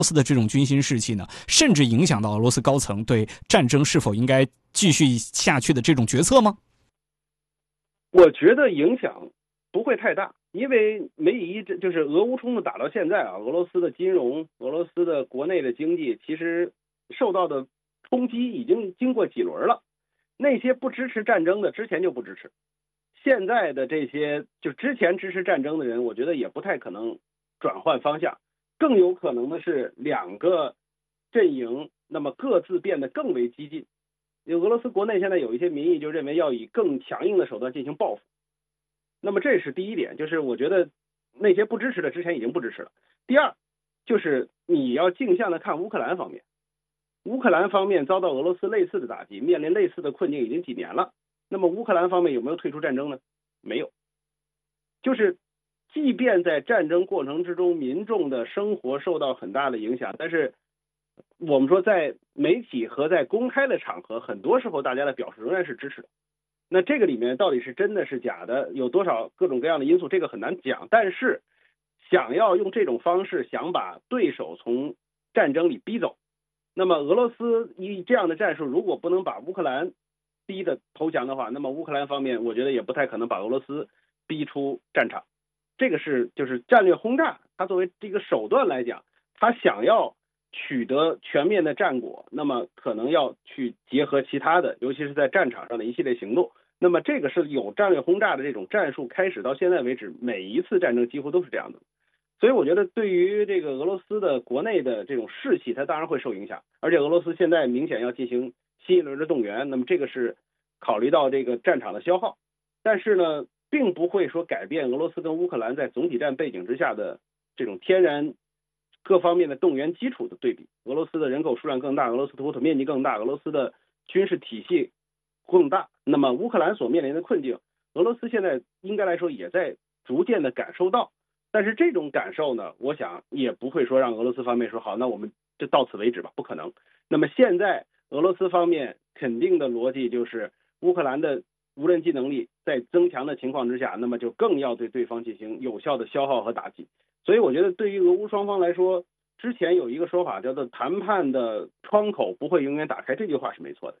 斯的这种军心士气呢，甚至影响到俄罗斯高层对战争是否应该继续下去的这种决策吗？ 我觉得影响不会太大，因为美以一就是俄乌冲突打到现在啊，俄罗斯的金融、俄罗斯的国内的经济其实受到的冲击已经经过几轮了。那些不支持战争的之前就不支持，现在的这些就之前支持战争的人，我觉得也不太可能转换方向，更有可能的是两个阵营那么各自变得更为激进。因为俄罗斯国内现在有一些民意就认为要以更强硬的手段进行报复，那么这是第一点，就是我觉得那些不支持的之前已经不支持了。第二，就是你要镜像的看乌克兰方面，乌克兰方面遭到俄罗斯类似的打击，面临类似的困境已经几年了。那么乌克兰方面有没有退出战争呢？没有。就是即便在战争过程之中，民众的生活受到很大的影响，但是我们说在媒体和在公开的场合，很多时候大家的表示仍然是支持的。那这个里面到底是真的是假的，有多少各种各样的因素，这个很难讲。但是想要用这种方式想把对手从战争里逼走，那么俄罗斯以这样的战术，如果不能把乌克兰逼的投降的话，那么乌克兰方面我觉得也不太可能把俄罗斯逼出战场。这个是就是战略轰炸，它作为这个手段来讲，它想要取得全面的战果，那么可能要去结合其他的，尤其是在战场上的一系列行动。那么这个是有战略轰炸的这种战术，开始到现在为止，每一次战争几乎都是这样的。所以我觉得对于这个俄罗斯的国内的这种士气，它当然会受影响。而且俄罗斯现在明显要进行新一轮的动员，那么这个是考虑到这个战场的消耗，但是呢，并不会说改变俄罗斯跟乌克兰在总体战背景之下的这种天然各方面的动员基础的对比。俄罗斯的人口数量更大，俄罗斯的国土面积更大，俄罗斯的军事体系更大。那么乌克兰所面临的困境，俄罗斯现在应该来说也在逐渐的感受到。但是这种感受呢，我想也不会说让俄罗斯方面说好，那我们就到此为止吧，不可能。那么现在俄罗斯方面肯定的逻辑就是乌克兰的无人机能力在增强的情况之下，那么就更要对对方进行有效的消耗和打击。所以我觉得对于俄乌双方来说，之前有一个说法叫做谈判的窗口不会永远打开，这句话是没错的。